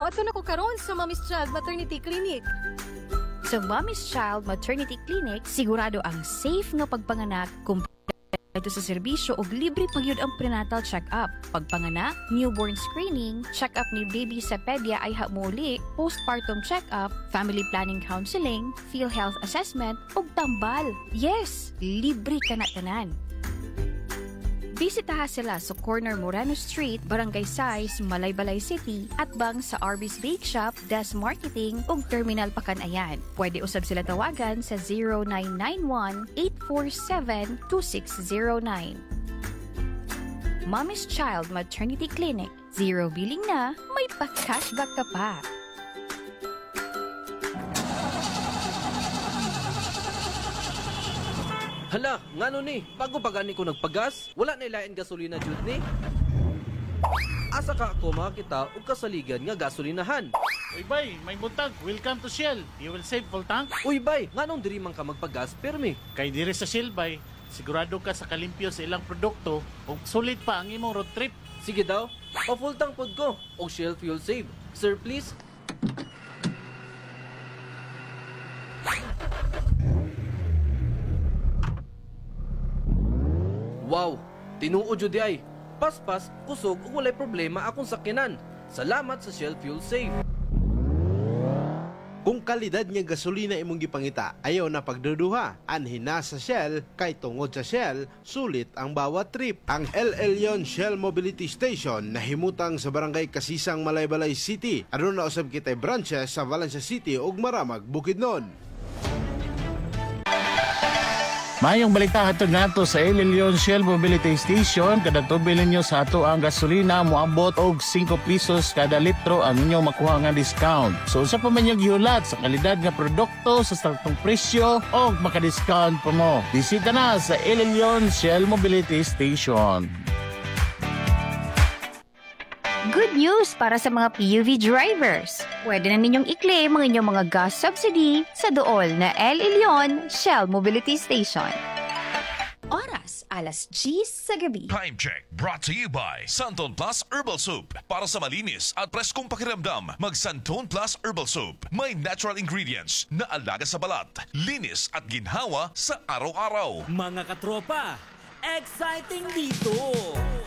Moadto na ko karon sa Mommy's Child Maternity Clinic. Sa Mommy's Child Maternity Clinic, sigurado ang safe nga pagpanganak, kumpleto sa serbisyo ug libre pagyud ang prenatal check-up. Pagpanganak, newborn screening, check-up ni baby sa pedya ay hamuli, postpartum check-up, family planning counseling, PhilHealth assessment ug tambal. Yes, libre ka na tanan. Bisitaha sila sa corner Moreno Street, Barangay Sais, Malaybalay City, at bang sa Arby's Bake Shop, Des Marketing ug Terminal Pakanayan. Pwede usab sila tawagan sa 0991-847-2609. Mommy's Child Maternity Clinic. Zero billing na, may pa-cashback ka pa. Hala, ngano ni? Bago pa gani ko nagpagas, wala na ilain gasolina jud ni. Asa ka ako makakita og kasaligan nga gasolinahan. Uy bay, may butag. Welcome to Shell. You will save full tank. Uy bay, nganong diri man ka magpagas permi? Kay dire sa Shell bay, sigurado ka sa kalimpyo sa ilang produkto ug sulit pa ang imong road trip. Sige daw, pa-full tank pod ko og Shell Fuel Save. Sir, please. Wow, tinuod jud di ay. Paspas, kusog ug walay problema akong sakyanan. Salamat sa Shell Fuel Save. Kung kalidad nga gasolina imong gipangita, ayaw na pagduduha. Anhin na sa Shell, kay tungod sa Shell, sulit ang bawat trip. Ang El Elyon Shell Mobility Station nahimutang sa Barangay Kasisang, Malaybalay City. Ano na usab kitay branches sa Valencia City ug Maramag, Bukidnon. Mayong balita hatod nato sa El Elyon Shell Mobility Station. Kada tubil ninyo sa ato ang gasolina moabot og 5 pesos kada litro ang inyong makuha nga discount. So sa pa man yung gihulat sa kalidad nga produkto sa saktong presyo o maka-discount pa mo. Bisita na sa El Elyon Shell Mobility Station. Good news para sa mga PUV drivers. Pwede na ninyong i-claim ang inyong mga gas subsidy sa dool na El Elyon Shell Mobility Station. Oras, alas 10 sa gabi. Time check brought to you by Santon Plus Herbal Soup. Para sa malinis at preskong pakiramdam, mag Santon Plus Herbal Soup. May natural ingredients na alaga sa balat, linis at ginhawa sa araw-araw. Mga katropa, exciting dito!